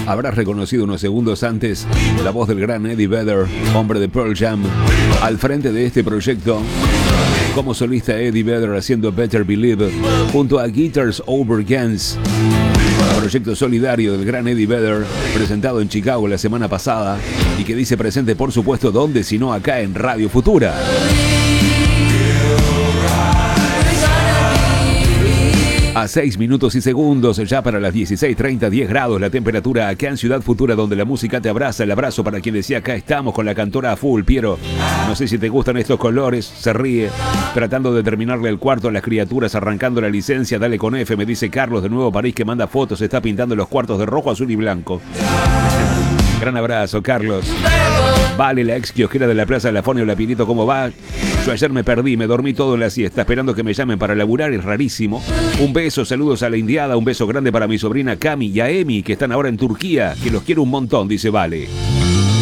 Habrás reconocido unos segundos antes la voz del gran Eddie Vedder, hombre de Pearl Jam, al frente de este proyecto. Como solista, Eddie Vedder haciendo Better Believe junto a Guitars Over Guns, proyecto solidario del gran Eddie Vedder, presentado en Chicago la semana pasada y que dice presente, por supuesto, ¿dónde sino acá en Radio Futura? A 6 minutos y segundos, ya para las 16:30, 10 grados la temperatura acá en Ciudad Futura, donde la música te abraza. El abrazo para quien decía, acá estamos con la cantora a full. Piero, no sé si te gustan estos colores, se ríe, tratando de terminarle el cuarto a las criaturas, arrancando la licencia. Dale con F, me dice Carlos de Nuevo París, que manda fotos, está pintando los cuartos de rojo, azul y blanco. Gran abrazo, Carlos. Vale, la ex kiosquera de la Plaza de la Fone, hola Pirito, ¿cómo va? Yo ayer me perdí, me dormí todo en la siesta, esperando que me llamen para laburar, es rarísimo. Un beso, saludos a la indiada, un beso grande para mi sobrina Cami y a Emi, que están ahora en Turquía, que los quiero un montón, dice Vale.